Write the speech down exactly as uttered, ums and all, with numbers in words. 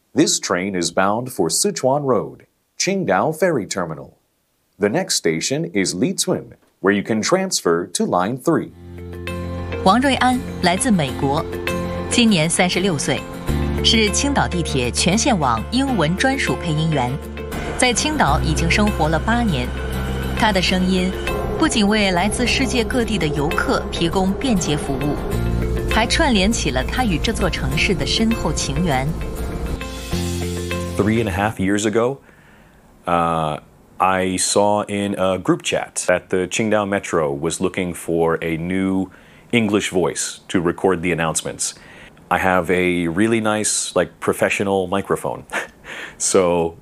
This train is bound for Sichuan Road, Qingdao Ferry Terminal. The next station is Lichun, where you can transfer to Line three. 王瑞安来自美国，今年三十六岁，是青岛地铁全线网英文专属配音员，在青岛已经生活了八年。他的声音不仅为来自世界各地的游客提供便捷服务，还串联起了他与这座城市的深厚情缘。 Three and a half years ago, uh, I saw in a group chat that the Qingdao Metro was looking for a new English voice to record the announcements. I have a really nice, like, professional microphone. So